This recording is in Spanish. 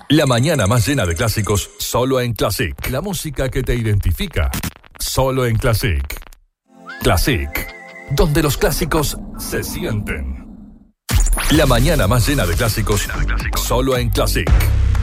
La mañana más llena de clásicos, solo en Classic. La música que te identifica, solo en Classic. Classic, donde los clásicos se sienten. La mañana más llena de clásicos, solo en Classic.